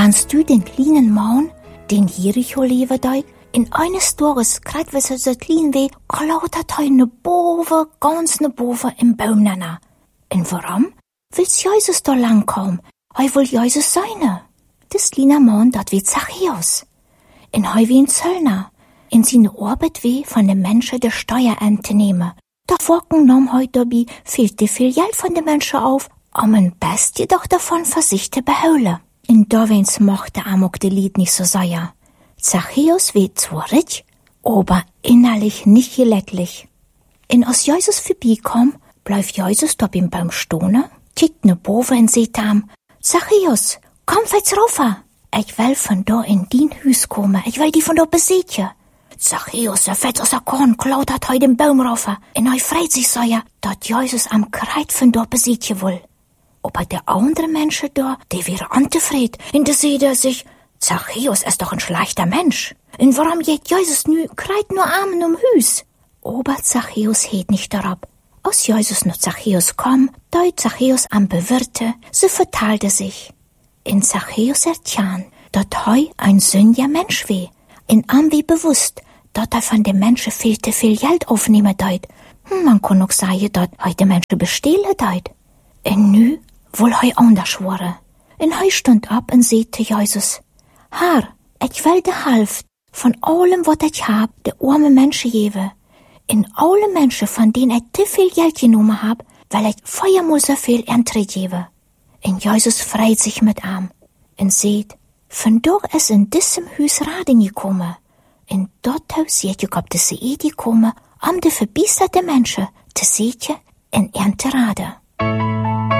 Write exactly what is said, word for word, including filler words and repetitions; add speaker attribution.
Speaker 1: Kannst du den kleinen Mann, den Jericho leben deit, in eines Tages, grad wenn er so klein weh, klautert er ne Bove, ganz ne Bove im Baum nana. Und warum? Will's Jesus da lang kommen? Hei will Jesus seine. Das kleine Mann, dat wie Zachäus. Und hei wie ein Zöllner. In seine Arbeit wie von den Menschen der Steuerente nehmen. Da Wochen nahm hei dabei viel zu viel Geld von den Menschen auf, um ein Best jedoch davon für sich zu beholen. In Dovens mochte amok de Lied nicht so sehr. Zachäus wird zwar rich, aber innerlich nicht geläcklich. In als Jesus vorbeikommt, bleibt Jesus da beim Baum stehen, kickt ne Bove und sagt ihm, Zachäus, komm jetzt rauf. Ich will von da in dein Haus kommen, ich will die von da besiegen. Zachäus, der fett aus der Korn, klautert heu den Baum rauf, und er freut sich so ja, dat Jesus am Kreit von da besiegen will. Aber der andere Menschen da, die wäre antefried, und da sieht er sich, Zachäus ist doch ein schlechter Mensch. Und warum geht Jesus nu kreit nur Armen um Hüs? Aber Zachäus heet nicht darauf. Als Jesus nur Zachäus kam, deut Zachäus am Bewirte, so verteilte sich. In Zachäus ertjan, dat heu ein sündiger Mensch weh. In am wie bewusst, dat er von dem Menschen viel zu viel Geld aufnehmen deut. Man kann auch sagen, dat heu de Menschen bestehlen deut. Und nu wohl heu anders wurde. Und heu stund ab und sagte Jesus, Herr, ich will de Halft von allem, wat ich hab, de arme Menschen geben. In alle Menschen, von denen ich zu viel Geld genommen hab, weil ich viermal so viel Ernte gebe. Und Jesus freut sich mit ihm und sagt, von dort ist in diesem Haus Rading gekommen. In dort Haus seht ihr, ob diese Idee kommen, um die verbisserte Menschen zu sehen und Ernte raden.